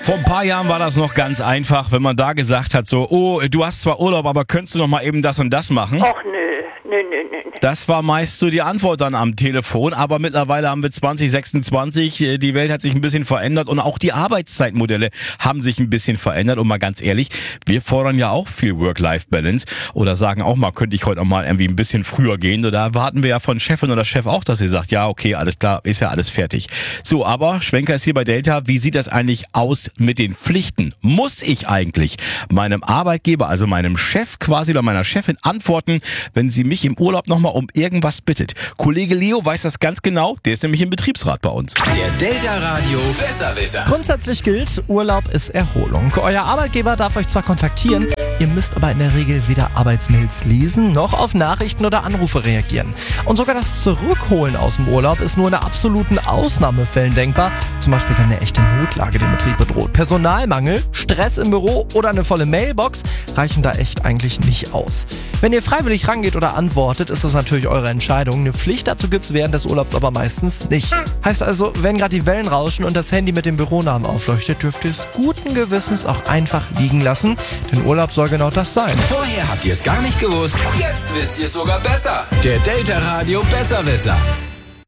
Vor ein paar Jahren war das noch ganz einfach, wenn man da gesagt hat, so, oh, du hast zwar Urlaub, aber könntest du noch mal eben das und das machen? Och nö. Das war meist so die Antwort dann am Telefon, aber mittlerweile haben wir 2026, die Welt hat sich ein bisschen verändert und auch die Arbeitszeitmodelle haben sich ein bisschen verändert und mal ganz ehrlich, wir fordern ja auch viel Work-Life-Balance oder sagen auch mal, könnte ich heute noch mal irgendwie ein bisschen früher gehen, oder da erwarten wir ja von Chefin oder Chef auch, dass sie sagt, ja okay, alles klar, ist ja alles fertig. So, aber Schwenker ist hier bei Delta, wie sieht das eigentlich aus mit den Pflichten? Muss ich eigentlich meinem Arbeitgeber, also meinem Chef quasi oder meiner Chefin antworten, wenn sie mich im Urlaub nochmal um irgendwas bittet? Kollege Leo weiß das ganz genau, der ist nämlich im Betriebsrat bei uns. Der Delta Radio Besserwisser. Grundsätzlich gilt, Urlaub ist Erholung. Euer Arbeitgeber darf euch zwar kontaktieren, ihr müsst aber in der Regel weder Arbeitsmails lesen, noch auf Nachrichten oder Anrufe reagieren. Und sogar das Zurückholen aus dem Urlaub ist nur in absoluten Ausnahmefällen denkbar. Zum Beispiel, wenn eine echte Notlage den Betrieb bedroht. Personalmangel, Stress im Büro oder eine volle Mailbox reichen da echt eigentlich nicht aus. Wenn ihr freiwillig rangeht oder antwortet, ist das natürlich eure Entscheidung. Eine Pflicht dazu gibt's während des Urlaubs aber meistens nicht. Heißt also, wenn gerade die Wellen rauschen und das Handy mit dem Büronamen aufleuchtet, dürft ihr es guten Gewissens auch einfach liegen lassen. Denn Urlaub soll genau das sein. Vorher habt ihr es gar nicht gewusst, jetzt wisst ihr es sogar besser. Der Delta Radio Besserwisser.